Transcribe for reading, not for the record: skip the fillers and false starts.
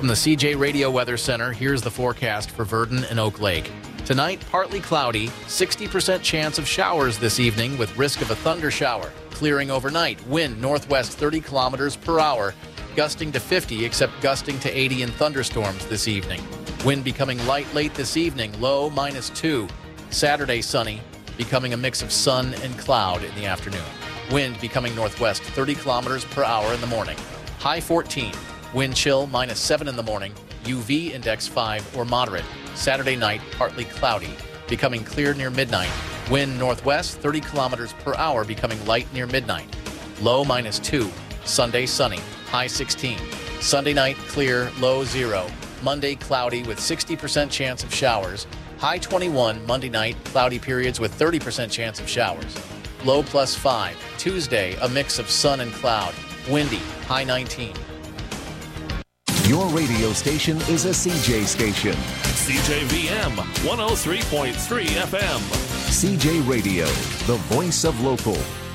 From the CJ Radio Weather Center, here's the forecast for Verdon and Oak Lake. Tonight, partly cloudy, 60% chance of showers this evening with risk of a thunder shower. Clearing overnight, wind northwest 30 kilometers per hour, gusting to 50 except gusting to 80 in thunderstorms this evening. Wind becoming light late this evening, low -2. Saturday sunny, becoming a mix of sun and cloud in the afternoon. Wind becoming northwest 30 kilometers per hour in the morning. High 14. Wind chill -7 in the morning. UV index 5 or moderate. Saturday night partly cloudy, becoming clear near midnight. Wind northwest 30 kilometers per hour, becoming light near midnight. Low -2. Sunday sunny. High 16. Sunday night clear, low 0. Monday cloudy with 60% chance of showers. High 21. Monday night cloudy periods with 30% chance of showers. Low +5. Tuesday a mix of sun and cloud. Windy. High 19. Your radio station is a CJ station. CJVM 103.3 FM. CJ Radio, the voice of local.